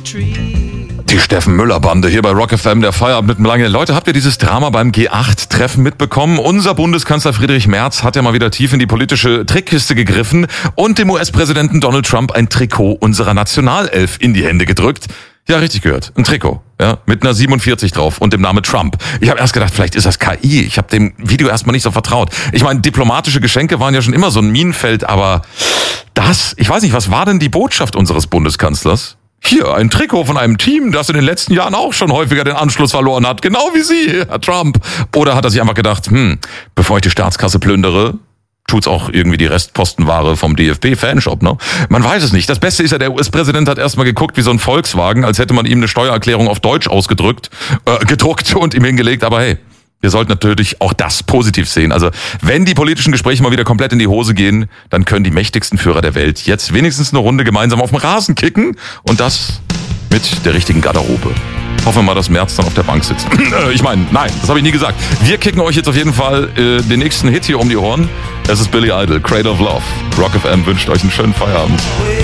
Die Steffen-Müller-Bande hier bei Rock FM, der Feierabend mit dem Lange. Leute, habt ihr dieses Drama beim G8-Treffen mitbekommen? Unser Bundeskanzler Friedrich Merz hat ja mal wieder tief in die politische Trickkiste gegriffen und dem US-Präsidenten Donald Trump ein Trikot unserer Nationalelf in die Hände gedrückt. Ja, richtig gehört. Ein Trikot, ja, mit einer 47 drauf und dem Namen Trump. Ich habe erst gedacht, vielleicht ist das KI. Ich habe dem Video erstmal nicht so vertraut. Ich meine, diplomatische Geschenke waren ja schon immer so ein Minenfeld, aber ich weiß nicht, was war denn die Botschaft unseres Bundeskanzlers? Hier, ein Trikot von einem Team, das in den letzten Jahren auch schon häufiger den Anschluss verloren hat. Genau wie Sie, Herr Trump. Oder hat er sich einfach gedacht, bevor ich die Staatskasse plündere, tut's auch irgendwie die Restpostenware vom DFB-Fanshop, ne? Man weiß es nicht. Das Beste ist ja, der US-Präsident hat erstmal geguckt wie so ein Volkswagen, als hätte man ihm eine Steuererklärung auf Deutsch gedruckt und ihm hingelegt. Aber hey, wir sollten natürlich auch das positiv sehen. Also, wenn die politischen Gespräche mal wieder komplett in die Hose gehen, dann können die mächtigsten Führer der Welt jetzt wenigstens eine Runde gemeinsam auf dem Rasen kicken und das mit der richtigen Garderobe. Hoffen wir mal, dass Merz dann auf der Bank sitzt. Nein, das habe ich nie gesagt. Wir kicken euch jetzt auf jeden Fall den nächsten Hit hier um die Ohren. Es ist Billy Idol, Cradle of Love. Rock FM wünscht euch einen schönen Feierabend.